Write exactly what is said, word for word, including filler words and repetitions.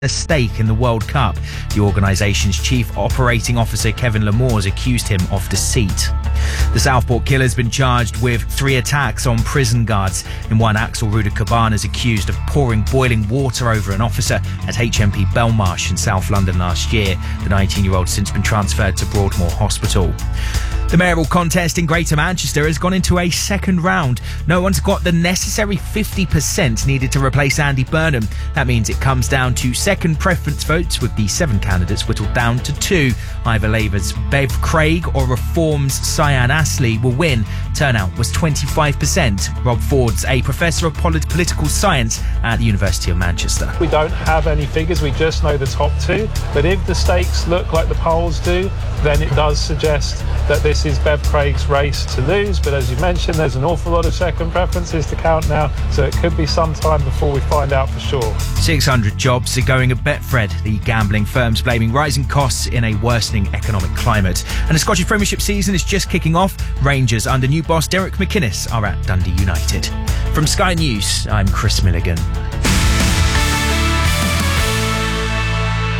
a stake in the World Cup. The organisation's chief operating officer, Kevin Lamors, accused him of deceit. The Southport killer has been charged with three attacks on prison guards. In one, Axel Ruder Caban is accused of pouring boiling water over an officer at H M P Belmarsh in South London last year. The nineteen-year-old has since been transferred to Broadmoor Hospital. The mayoral contest in Greater Manchester has gone into a second round. No one's got the necessary fifty percent needed to replace Andy Burnham. That means it comes down to second preference votes, with the seven candidates whittled down to two. Either Labour's Bev Craig or Reform's Cyan Astley will win. Turnout was twenty-five percent. Rob Ford's a professor of polit- political science at the University of Manchester. We don't have any figures, we just know the top two. But if the stakes look like the polls do, then it does suggest that this is Bev Craig's race to lose. But as you mentioned, there's an awful lot of second preferences to count now, so it could be some time before we find out for sure. six hundred jobs are going at Betfred. The gambling firm's blaming rising costs in a worsening economic climate. And the Scottish Premiership season is just kicking off. Rangers under new boss Derek McInnes are at Dundee United. From Sky News, I'm Chris Milligan.